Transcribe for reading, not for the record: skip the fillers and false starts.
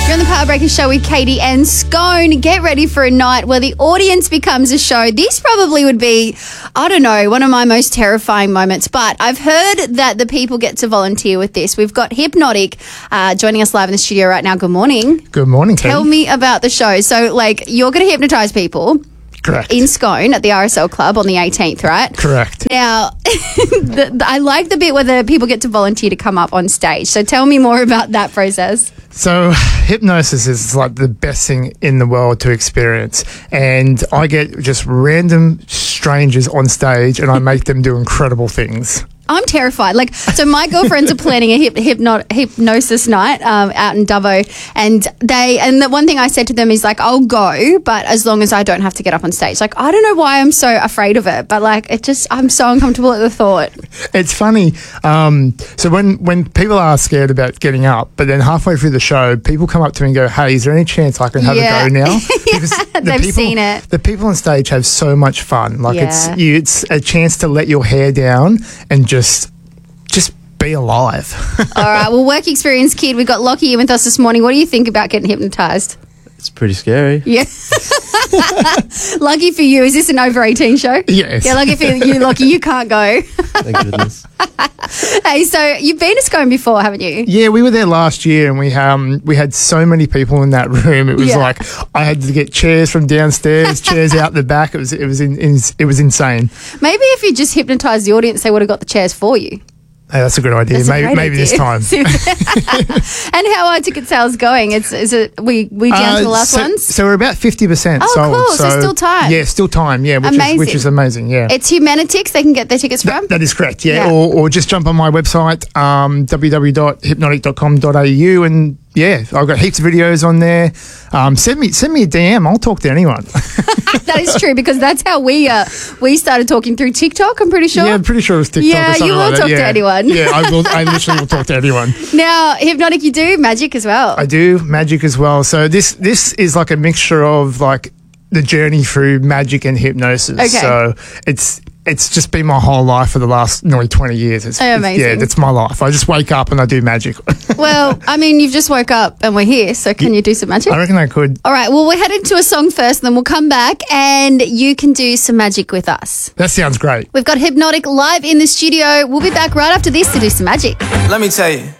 You're on the Power Breakers show with Katie and Scone. Get ready for a night where the audience becomes a show. This probably would be, I don't know, one of my most terrifying moments. But I've heard that the people get to volunteer with this. We've got Hypnotic joining us live in the studio right now. Good morning. Good morning, Katie. Tell me about the show. So, you're going to hypnotise people. Correct. In Scone at the RSL Club on the 18th, right? Correct. Now, I like the bit where the people get to volunteer to come up on stage. So tell me more about that process. So hypnosis is like the best thing in the world to experience. And I get just random strangers on stage and I make them do incredible things. I'm terrified. So my girlfriends are planning a hypnosis night out in Dubbo, and the one thing I said to them is I'll go, but as long as I don't have to get up on stage. I don't know why I'm so afraid of it, but I'm so uncomfortable at the thought. It's funny. So when people are scared about getting up, but then halfway through the show, people come up to me and go, "Hey, is there any chance I can have a go now?" Because they've seen it. The people on stage have so much fun. It's a chance to let your hair down and just be alive. All right. Well, work experience kid, we got Lockie in with us this morning. What do you think about getting hypnotised? It's pretty scary. Yeah. Lucky for you. Is this an over 18 show? Yes. Yeah, lucky for you, Lockie. You can't go. Thank goodness. Hey, so you've been to Scone before, haven't you? Yeah, we were there last year and we had so many people in that room. It was I had to get chairs from downstairs, chairs out the back. It was insane. Maybe if you just hypnotised the audience, they would have got the chairs for you. Hey, that's a good idea. Maybe this time. And how are ticket sales going? We down to the last ones? So we're about 50% sold. Oh, cool. So still time. Yeah, still time. Yeah, which is amazing. Yeah, it's Humanitix. They can get their tickets from. That is correct. Yeah, or just jump on my website, www.hypnotic.com.au, and yeah, I've got heaps of videos on there. Send me a DM. I'll talk to anyone. That is true, because that's how we started talking through TikTok. I'm pretty sure. Yeah, I'm pretty sure it was TikTok. Yeah, you will talk to anyone. Yeah, I will. I literally will talk to anyone. Now, Hypnotic, you do magic as well. I do magic as well. So this is like a mixture of the journey through magic and hypnosis. Okay. So it's just been my whole life for the last nearly 20 years. Amazing. That's my life. I just wake up and I do magic. Well, I mean, you've just woke up and we're here, so can you do some magic? I reckon I could. All right, well, we're headed to a song first, and then we'll come back and you can do some magic with us. That sounds great. We've got Hypnotic live in the studio. We'll be back right after this to do some magic. Let me tell you.